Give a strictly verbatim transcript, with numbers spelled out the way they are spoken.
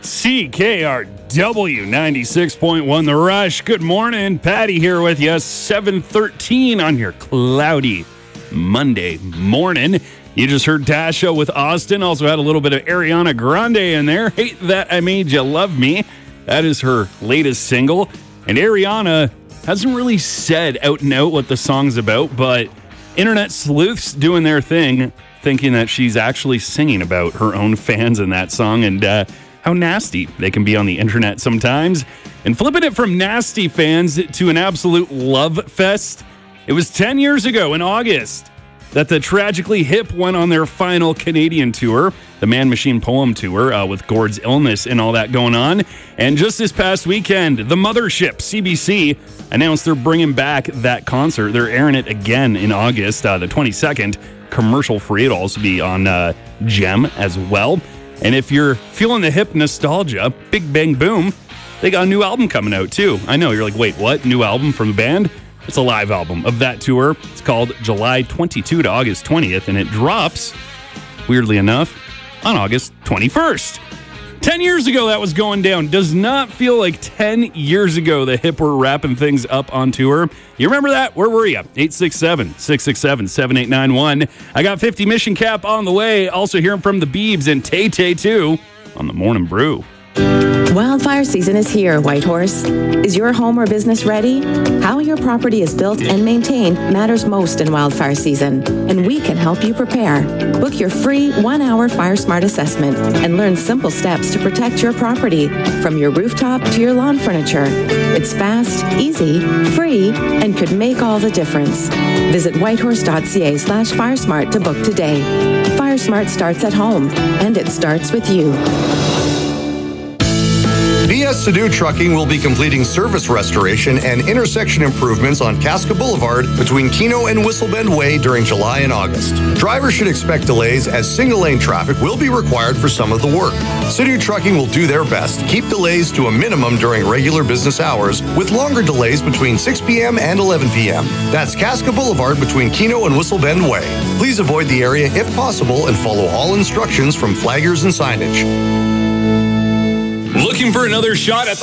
C K R W ninety-six point one The Rush. Good morning. Patty here with you. seven thirteen on your cloudy Monday morning. You just heard Tasha with Austin. Also had a little bit of Ariana Grande in there. Hate That I Made You Love Me. That is her latest single. And Ariana hasn't really said out and out what the song's about, but internet sleuths doing their thing, thinking that she's actually singing about her own fans in that song and uh, how nasty they can be on the internet sometimes. And flipping it from nasty fans to an absolute love fest. It was ten years ago in August that the Tragically Hip went on their final Canadian tour, the Man Machine Poem Tour, uh, with Gord's illness and all that going on. And just this past weekend, the mothership, C B C, announced they're bringing back that concert. They're airing it again in August, uh, the twenty-second, commercial free. It'll also be on uh, Gem as well. And if you're feeling the hip nostalgia, Big Bang Boom, they got a new album coming out too. I know, you're like, wait, what? New album from the band? It's a live album of that tour. It's called July twenty-second to August twentieth, and it drops, weirdly enough, on August twenty-first. Ten years ago that was going down. Does not feel like ten years ago the Hip were wrapping things up on tour. You remember that? Where were you? eight six seven, six six seven, seven eight nine one. I got fifty Mission Cap on the way. Also hearing from the Beebs and Tay Tay too on the Morning Brew. Wildfire season is here, Whitehorse. Is your home or business ready? How your property is built and maintained matters most in wildfire season, and we can help you prepare. Book your free one-hour Fire Smart assessment and learn simple steps to protect your property, from your rooftop to your lawn furniture. It's fast, easy, free, and could make all the difference. Visit whitehorse.ca slash firesmart to book today. FireSmart starts at home, and it starts with you. B S Sadu Trucking will be completing service restoration and intersection improvements on Casca Boulevard between Keno and Whistlebend Way during July and August. Drivers should expect delays as single-lane traffic will be required for some of the work. Sadu Trucking will do their best to keep delays to a minimum during regular business hours, with longer delays between six p.m. and eleven p.m. That's Casca Boulevard between Keno and Whistlebend Way. Please avoid the area if possible and follow all instructions from flaggers and signage. Looking for another shot at the